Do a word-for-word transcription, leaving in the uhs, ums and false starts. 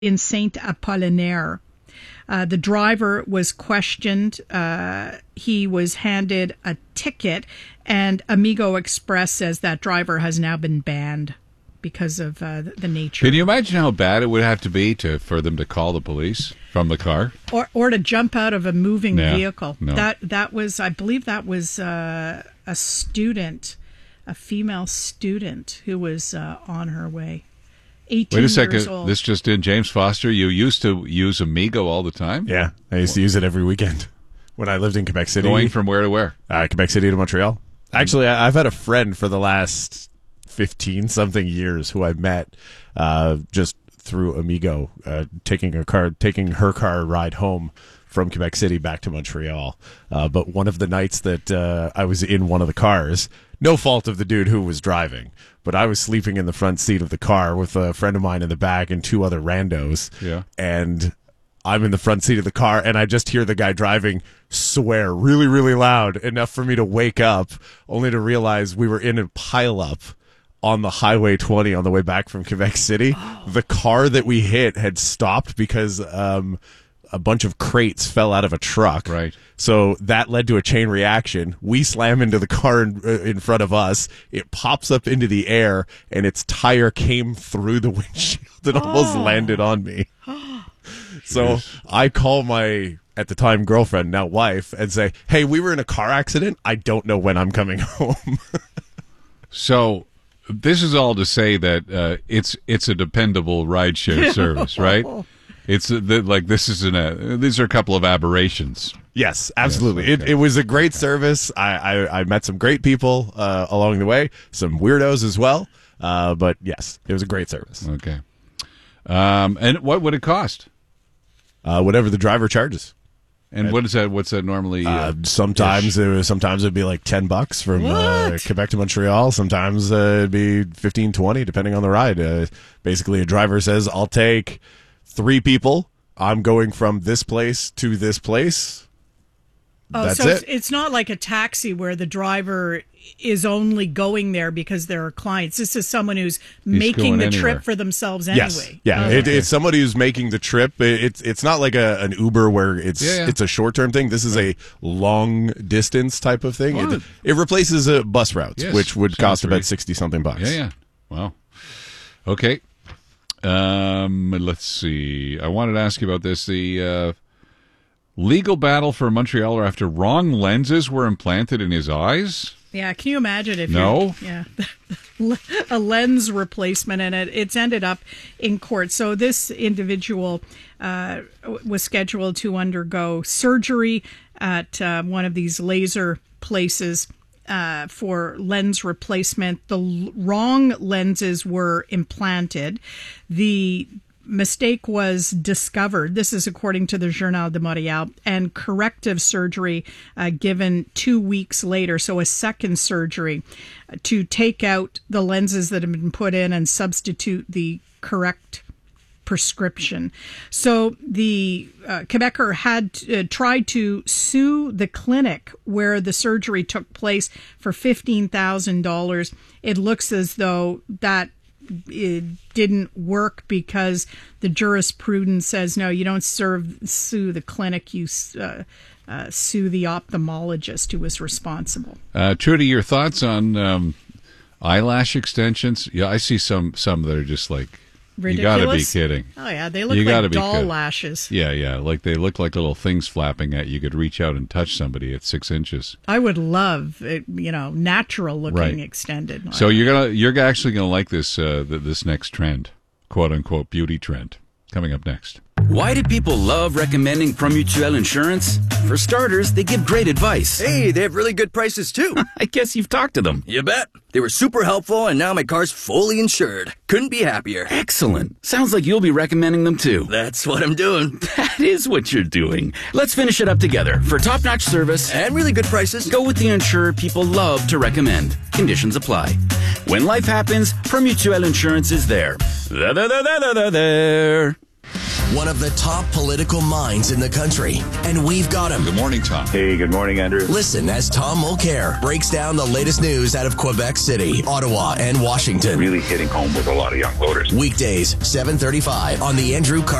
in Saint Apollinaire. Uh, the driver was questioned. Uh, he was handed a ticket, and Amigo Express says that driver has now been banned because of uh, the nature. Can you imagine how bad it would have to be to for them to call the police from the car, or or to jump out of a moving yeah, vehicle? No. That that was, I believe, that was uh, a student, a female student who was uh, on her way. eighteen Wait a second. Years old. This just in, James Foster. You used to use Amigo all the time. Yeah, I used to use it every weekend when I lived in Quebec City. Going from where to where? Uh, Quebec City to Montreal. Actually, I, I've had a friend for the last fifteen something years who I met uh, just through Amigo, uh, taking a car, taking her car ride home from Quebec City back to Montreal. Uh, but one of the nights that uh, I was in one of the cars, no fault of the dude who was driving, but I was sleeping in the front seat of the car with a friend of mine in the back and two other randos. Yeah. And I'm in the front seat of the car, and I just hear the guy driving swear really, really loud, enough for me to wake up, only to realize we were in a pileup on the Highway twenty on the way back from Quebec City. Oh. The car that we hit had stopped because um, a bunch of crates fell out of a truck. Right. So that led to a chain reaction. We slam into the car in, uh, in front of us. It pops up into the air, and its tire came through the windshield and oh. almost landed on me. So I call my, at the time, girlfriend, now wife, and say, hey, we were in a car accident. I don't know when I'm coming home. So this is all to say that uh, it's it's a dependable rideshare service, right? It's uh, the, like this is an uh, these are a couple of aberrations. Yes, absolutely. Yes, okay. It it was a great service. I, I, I met some great people uh, along the way, some weirdos as well. Uh, but yes, it was a great service. Okay. Um, and what would it cost? Uh, whatever the driver charges. And right. what is that? What's that normally? Uh, uh, sometimes it was, sometimes it'd be like ten bucks from uh, Quebec to Montreal. Sometimes uh, it'd be fifteen, twenty, depending on the ride. Uh, basically, a driver says, "I'll take three people. I'm going from this place to this place." Oh, That's so it. It's, it's not like a taxi where the driver is only going there because there are clients. This is someone who's He's making the anywhere. trip for themselves Yes. anyway. Yeah, Oh, it, okay. it's somebody who's making the trip. It, it's it's not like a, an Uber where it's Yeah, yeah. it's a short term thing. This is a long distance type of thing. Well, It, it replaces uh, bus routes, Yes, which would sounds cost very- about sixty something bucks. Yeah, yeah. Wow. Okay. Um, let's see. I wanted to ask you about this. The uh, legal battle for a Montrealer after wrong lenses were implanted in his eyes. Yeah, can you imagine if No. you're, yeah, a lens replacement, and it, it's ended up in court. So this individual uh, was scheduled to undergo surgery at uh, one of these laser places uh, for lens replacement. The l- wrong lenses were implanted. The mistake was discovered. This is according to the Journal de Montréal, and corrective surgery uh, given two weeks later. So a second surgery uh, to take out the lenses that have been put in and substitute the correct prescription. So the uh, Quebecer had uh, tried to sue the clinic where the surgery took place for fifteen thousand dollars. It looks as though that it didn't work because the jurisprudence says, no, you don't serve, sue the clinic, you uh, uh, sue the ophthalmologist who was responsible. Uh, Trudy, your thoughts on um, eyelash extensions? Yeah, I see some some that are just like, Ridiculous. you got to be kidding. Oh, yeah, they look You gotta like be doll kidding. lashes. Yeah, yeah, like they look like little things flapping at you. You could reach out and touch somebody at six inches. I would love, it, you know, natural looking Right. extended. So you're gonna you're actually gonna like this uh, th- this next trend, quote unquote beauty trend, coming up next. Why do people love recommending Promutuel Insurance? For starters, they give great advice. Hey, they have really good prices too. I guess you've talked to them. You bet. They were super helpful, and now my car's fully insured. Couldn't be happier. Excellent. Sounds like you'll be recommending them too. That's what I'm doing. That is what you're doing. Let's finish it up together. For top-notch service And really good prices. go with the insurer people love to recommend. Conditions apply. When life happens, Promutuel Insurance is there. There, there, there, there, there, there. one of the top political minds in the country, and we've got him. Good morning, Tom. Hey, good morning, Andrew. Listen as Tom Mulcair breaks down the latest news out of Quebec City, Ottawa, and Washington. Really hitting home with a lot of young voters. Weekdays, seven thirty-five on the Andrew Car-